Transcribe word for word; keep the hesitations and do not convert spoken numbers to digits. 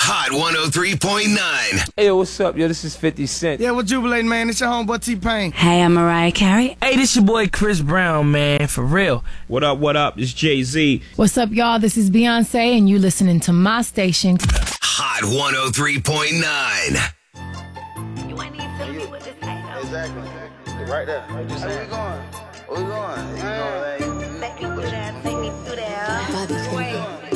Hot one oh three point nine. Hey, yo, what's up, yo? This is fifty Cent. Yeah, we're jubilating, man. It's your homeboy T-Pain. Hey, I'm Mariah Carey. Hey, this your boy Chris Brown, man, for real. What up, what up? It's Jay-Z. What's up, y'all? This is Beyonce, and you listening to my station. Hot one oh three point nine. You ain't even telling me what this ain't. Exactly. Right there. Where we going? Where we going? You know, like, Let me put that, take me through there. Bobby,